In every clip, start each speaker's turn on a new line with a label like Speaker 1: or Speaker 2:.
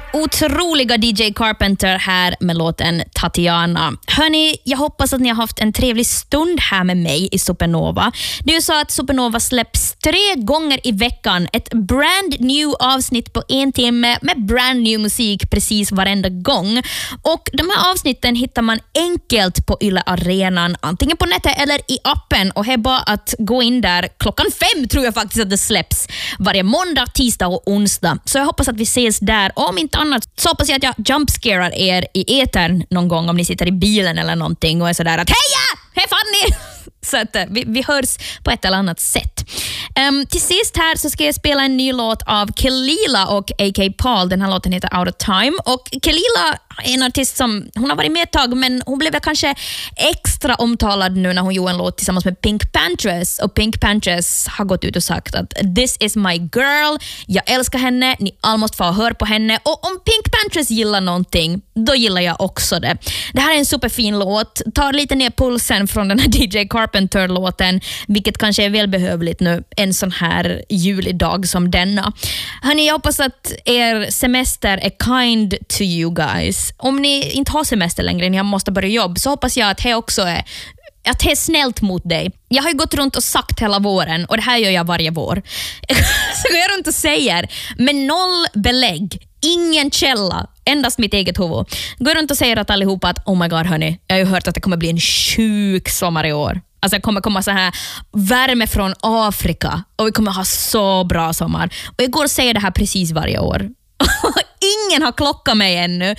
Speaker 1: Otroliga DJ Carpenter här med låten Tatiana. Hörni, jag hoppas att ni har haft en trevlig stund här med mig i Supernova. Det är ju så att Supernova släpps 3 gånger i veckan. Ett brand new avsnitt på 1 timme med brand new musik precis varenda gång. Och de här avsnitten hittar man enkelt på Yle Arenan, antingen på nätet eller i appen. Och det är bara att gå in där. 5:00 tror jag faktiskt att det släpps. Varje måndag, tisdag och onsdag. Så jag hoppas att vi ses där. Och om inte annat så hoppas jag att jag jumpscarar er i etern någon gång om ni sitter i bilen eller någonting och är sådär att heja! Hej Fanny! Så att vi hörs på ett eller annat sätt. Till sist här så ska jag spela en ny låt av Kelila och A.K. Paul. Den här låten heter Out of Time. Och Kelila är en artist som hon har varit med ett tag, men hon blev kanske extra omtalad nu när hon gjorde en låt tillsammans med Pink Panthers. Och Pink Panthers har gått ut och sagt att this is my girl. Jag älskar henne. Ni alla måste få höra på henne. Och om Pink Panthers gillar någonting, då gillar jag också det. Det här är en superfin låt. Tar lite ner pulsen från den här DJ Carpenter-låten, vilket kanske är välbehövligt nu en sån här julidag som denna. Hörni, jag hoppas att er semester är kind to you guys. Om ni inte har semester längre, ni måste börja jobba, så hoppas jag att det också är att det är snällt mot dig. Jag har ju gått runt och sagt hela våren, och det här gör jag varje vår. Så går jag runt och säger med 0 belägg, ingen källa, endast mitt eget huvud. Går runt och säger att allihopa att oh my god hörni, jag har ju hört att det kommer bli en sjuk sommar i år. Alltså det kommer komma så här värme från Afrika och vi kommer ha så bra sommar. Och jag går och säger det här precis varje år. Ingen har klockat mig ännu.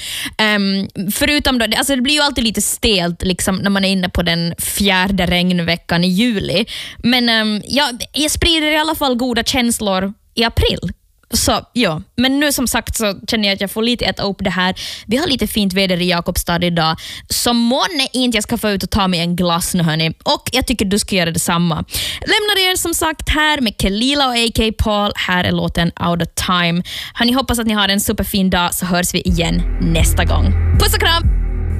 Speaker 1: Förutom då, alltså det blir ju alltid lite stelt liksom, när man är inne på den 4:e regnveckan i juli. Men jag sprider i alla fall goda känslor i april. Så ja, men nu som sagt så känner jag att jag får lite äta upp det här. Vi har lite fint väder i Jakobstad idag, så månne inte jag ska få ut och ta mig en glass nu hörni. Och jag tycker du ska göra detsamma. Lämnar er som sagt här med Kelila och A.K. Paul. Här är låten Out of Time. Hörni, hoppas att ni har en superfin dag, så hörs vi igen nästa gång. Puss och kram!